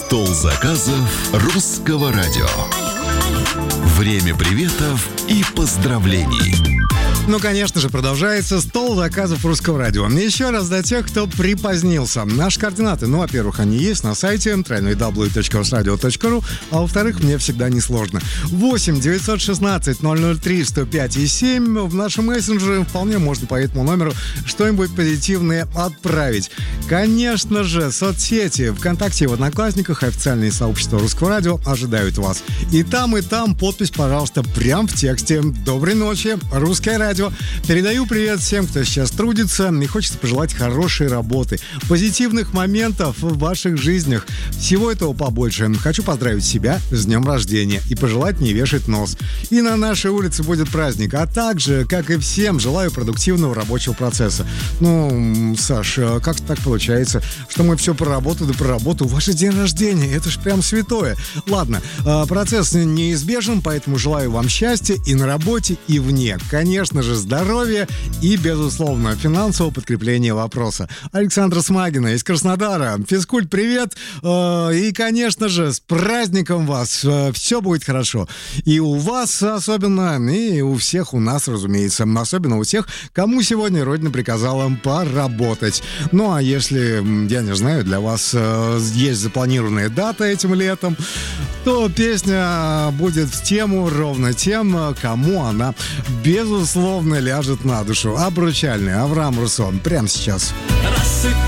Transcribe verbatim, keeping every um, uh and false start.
Стол заказов Русского радио. Время приветов и поздравлений. Ну, конечно же, продолжается стол заказов Русского радио. Еще раз для тех, кто припозднился. Наши координаты, ну, во-первых, они есть на сайте дабл ю дабл ю дабл ю точка русрадио точка ру, а во-вторых, мне всегда несложно. восемь девятьсот шестнадцать ноль ноль три сто пять и семь. В нашем мессенджере вполне можно по этому номеру что-нибудь позитивное отправить. Конечно же, соцсети ВКонтакте и в Одноклассниках, официальные сообщества Русского радио ожидают вас. И там, и там подпись, пожалуйста, прям в тексте. Доброй ночи, Русское радио. Передаю привет всем, кто сейчас трудится, и хочется пожелать хорошей работы, позитивных моментов в ваших жизнях. Всего этого побольше. Хочу поздравить себя с днем рождения и пожелать не вешать нос. И на нашей улице будет праздник, а также, как и всем, желаю продуктивного рабочего процесса. Ну, Саш, как так получается, что мы все про работу да про работу? Ваш день рождения, это ж прям святое. Ладно, процесс неизбежен, поэтому желаю вам счастья и на работе, и вне. Конечно же, здоровья и, безусловно, финансового подкрепления вопроса. Александра Смагина из Краснодара. Физкульт, привет. И, конечно же, с праздником вас. Все будет хорошо. И у вас особенно, и у всех у нас, разумеется. Особенно у тех, кому сегодня Родина приказала поработать. Ну, а если, я не знаю, для вас есть запланированная дата этим летом, то песня будет в тему ровно тем, кому она, безусловно, ляжет на душу. Обручальный, Авраам Русон. Прямо сейчас.